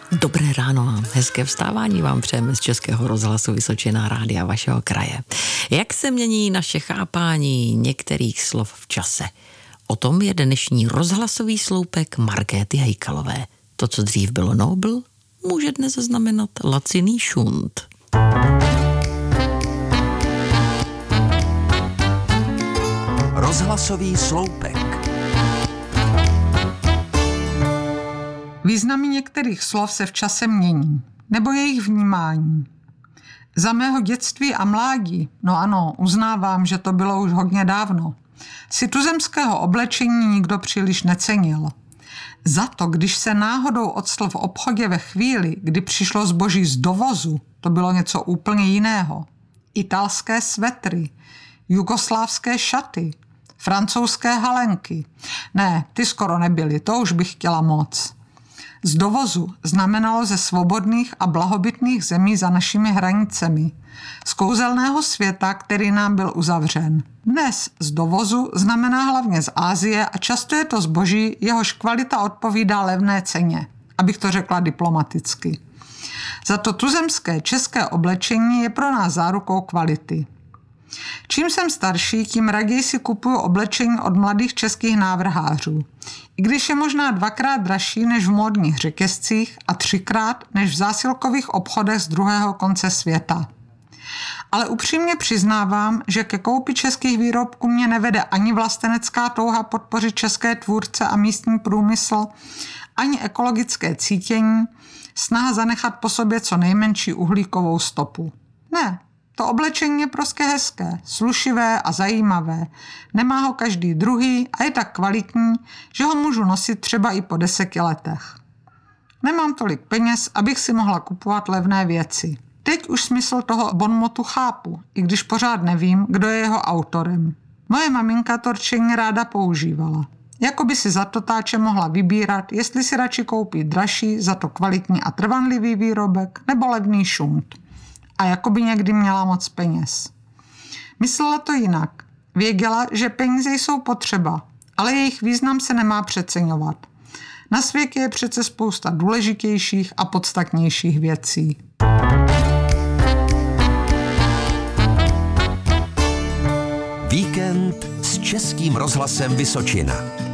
Dobré ráno a hezké vstávání vám přejeme z Českého rozhlasu Vysočina, rádia vašeho kraje. Jak se mění naše chápání některých slov v čase? O tom je dnešní rozhlasový sloupek Markéty Hejkalové. To, co dřív bylo nobl, může dnes znamenat laciný šunt. Rozhlasový sloupek. Významy některých slov se v čase mění, nebo jejich vnímání. Za mého dětství a mládí, no ano, uznávám, že to bylo už hodně dávno, si tuzemského oblečení nikdo příliš necenil. Za to, když se náhodou octl v obchodě ve chvíli, kdy přišlo zboží z dovozu, to bylo něco úplně jiného. Italské svetry, jugoslávské šaty, francouzské halenky. Ne, ty skoro nebyly, to už bych chtěla moc. Z dovozu znamenalo ze svobodných a blahobytných zemí za našimi hranicemi. Z kouzelného světa, který nám byl uzavřen. Dnes z dovozu znamená hlavně z Asie a často je to zboží, jehož kvalita odpovídá levné ceně, abych to řekla diplomaticky. Za to tuzemské české oblečení je pro nás zárukou kvality. Čím jsem starší, tím raději si kupuju oblečení od mladých českých návrhářů. I když je možná 2krát dražší než v módních řetězcích a 3krát než v zásilkových obchodech z druhého konce světa. Ale upřímně přiznávám, že ke koupi českých výrobků mě nevede ani vlastenecká touha podpořit české tvůrce a místní průmysl, ani ekologické cítění, snaha zanechat po sobě co nejmenší uhlíkovou stopu. Ne. To oblečení je prostě hezké, slušivé a zajímavé. Nemá ho každý druhý a je tak kvalitní, že ho můžu nosit třeba i po 10 letech. Nemám tolik peněz, abych si mohla kupovat levné věci. Teď už smysl toho bonmotu chápu, i když pořád nevím, kdo je jeho autorem. Moje maminka to rčení ráda používala. Jakoby si za to táče mohla vybírat, jestli si radši koupí dražší, za to kvalitní a trvanlivý výrobek, nebo levný šunt. A jako by někdy měla moc peněz. Myslela to jinak. Věděla, že peníze jsou potřeba, ale jejich význam se nemá přeceňovat. Na světě je přece spousta důležitějších a podstatnějších věcí. Víkend s Českým rozhlasem Vysočina.